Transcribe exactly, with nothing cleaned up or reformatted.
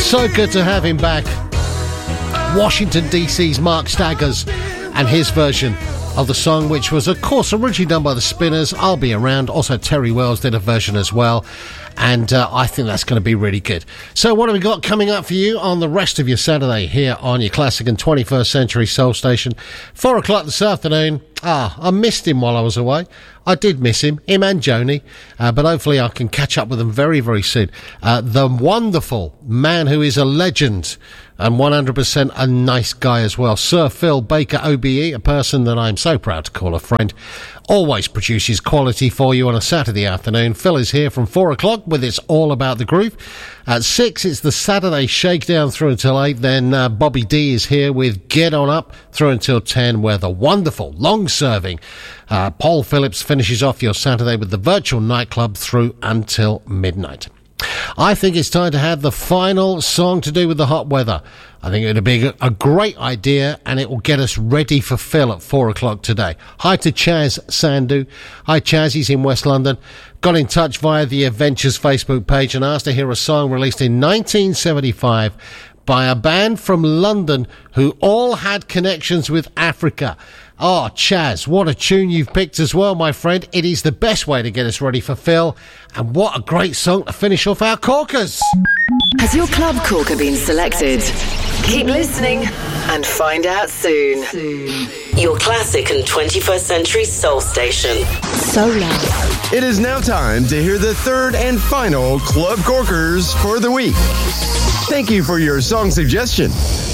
So good to have him back. Washington D C's Mark Staggers and his version of the song, which was of course originally done by the Spinners, I'll Be Around. Also Terry Wells did a version as well, and uh, I think that's going to be really good. So what have we got coming up for you on the rest of your Saturday here on your classic and twenty-first century soul station? Four o'clock this afternoon. Ah, I missed him while I was away. I did miss him, him and Joni, uh, but hopefully I can catch up with them very, very soon. Uh, the wonderful man who is a legend and one hundred percent a nice guy as well, Sir Phil Baker O B E, a person that I'm so proud to call a friend, always produces quality for you on a Saturday afternoon. Phil is here from four o'clock with It's All About the Groove. At six, it's the Saturday Shakedown through until eight. Then uh, Bobby D is here with Get On Up through until ten, where the wonderful, long-serving uh, Paul Phillips finishes off your Saturday with the Virtual Nightclub through until midnight. I think it's time to have the final song to do with the hot weather. I think it would be a great idea, and it will get us ready for Phil at four o'clock today. Hi to Chaz Sandhu. Hi Chaz, he's in West London. Got in touch via the Adventures Facebook page and asked to hear a song released in nineteen seventy-five by a band from London who all had connections with Africa. Oh, Chaz, what a tune you've picked as well, my friend. It is the best way to get us ready for Phil. And what a great song to finish off our corkers. Has your club corker been selected? Keep listening and find out soon. soon. Your classic and twenty-first century soul station. Solar. It is now time to hear the third and final Club Corkers for the week. Thank you for your song suggestion.